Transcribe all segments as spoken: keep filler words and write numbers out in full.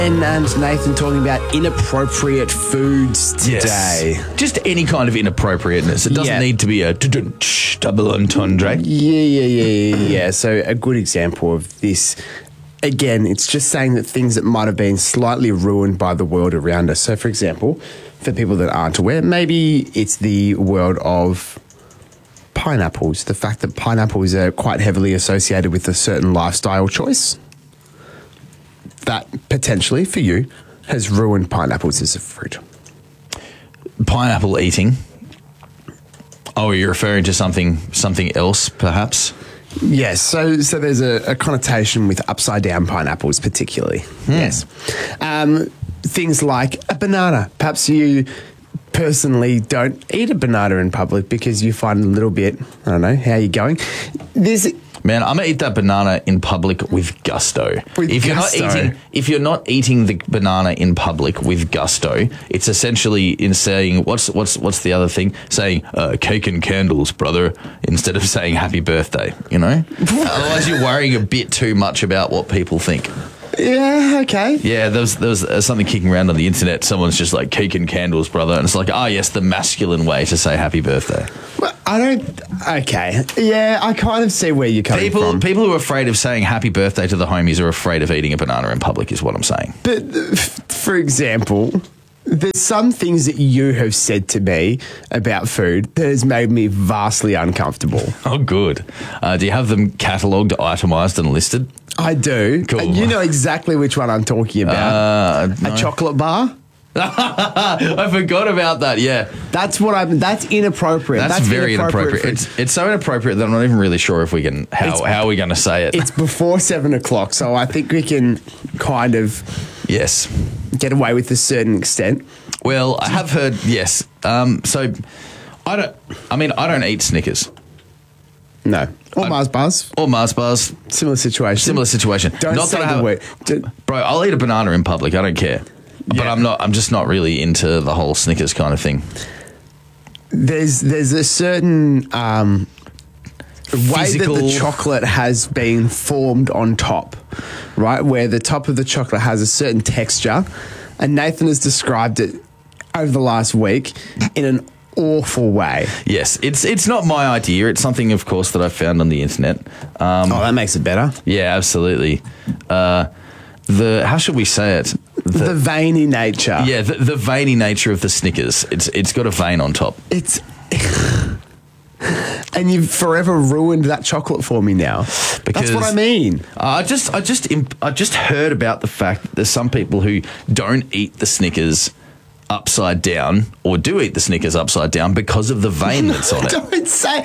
And, and Nathan talking about inappropriate foods today. Yes. Just any kind of inappropriateness. It doesn't Yeah. need to be a double entendre. Yeah, yeah, yeah, yeah, yeah. So a good example of this, again, it's just saying that things that might have been slightly ruined by the world around us. So, for example, for people that aren't aware, maybe it's the world of pineapples. The fact that pineapples are quite heavily associated with a certain lifestyle choice. That potentially, for you, has ruined pineapples as a fruit. Pineapple eating. Oh, you're referring to something something else, perhaps? Yes, so so there's a, a connotation with upside down pineapples, particularly. Yes, um, things like a banana. Perhaps you personally don't eat a banana in public because you find it a little bit. I don't know how you're going. There's Man, I'm gonna eat that banana in public with gusto. With if you're gusto. not eating, if you're not eating the banana in public with gusto, it's essentially in saying what's what's what's the other thing? Saying uh, cake and candles, brother, instead of saying happy birthday. You know, otherwise you're worrying a bit too much about what people think. yeah, okay. Yeah, there was, there was uh, something kicking around on the internet. Someone's just like cake and candles, brother, and it's like, ah, yes, the masculine way to say happy birthday. Well, I don't. Okay, yeah, I kind of see where you're coming People, from. people who are afraid of saying happy birthday to the homies are afraid of eating a banana in public, is what I'm saying. But uh, for example, there's some things that you have said to me about food that has made me vastly uncomfortable. Oh, good. Uh, do you have them catalogued, itemised, and listed? I do. Cool. And you know exactly which one I'm talking about. Uh, no. A chocolate bar. I forgot about that. Yeah, That's what I'm. That's inappropriate. that's, very inappropriate. food. It's it's so inappropriate that I'm not even really sure if we can how It's- how are we going to say it. It's before seven o'clock, so I think we can kind of Yes. get away with a certain extent. Well, I have heard yes. Um, so I don't. I mean, I don't eat Snickers No, or Mars bars. or Mars bars. Similar situation. Similar situation. Don't Not say that I the have- word. D- Bro, I'll eat a banana in public. I don't care. But Yeah. I'm not. I'm just not really into the whole Snickers kind of thing. There's there's a certain um, way Physical- that the chocolate has been formed on top, right? Where the top of the chocolate has a certain texture, and Nathan has described it over the last week in an awful way. Yes, it's it's not my idea. It's something, of course, that I found on the internet. Um, Oh, that makes it better. yeah, absolutely. Uh, the how should we say it? The, veiny nature. Yeah, the, the veiny nature of the Snickers. It's it's got a vein on top. It's. And you've forever ruined that chocolate for me now. Because- That's what I mean. I just I just imp- I just heard about the fact that there's some people who don't eat the Snickers upside down or do eat the Snickers upside down because of the vein that's on it. Don't say.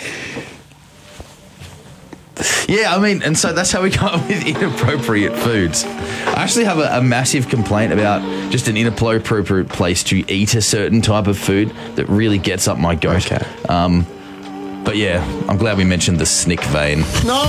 Yeah, I mean, and so that's how we come up with inappropriate foods. I actually have a, a massive complaint about just an inappropriate place to eat a certain type of food that really gets up my goat. Okay. Um, but yeah, I'm glad we mentioned the Snick vein. No.